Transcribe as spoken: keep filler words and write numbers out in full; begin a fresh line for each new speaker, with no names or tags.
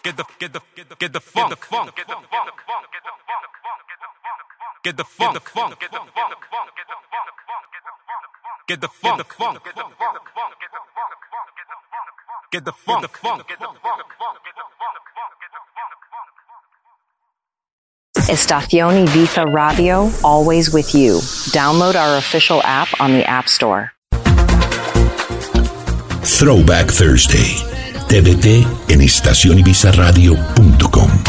Get the get the get the get the funk. Get the funk. Get the funk. Get the funk. Get the funk. Get the funk. Get the funk.
Estación Ibiza Radio, always with you. Download our official app on the App Store.
Throwback Thursday. T V T en estación ibiza radio punto com.